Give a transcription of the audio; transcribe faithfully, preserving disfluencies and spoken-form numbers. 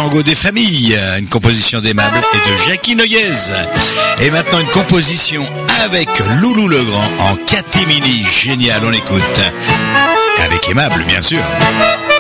tango des familles, une composition d'Aimable et de Jackie Noyez. Et maintenant une composition avec Loulou Legrand en catémini, génial, on écoute. Avec Aimable, bien sûr.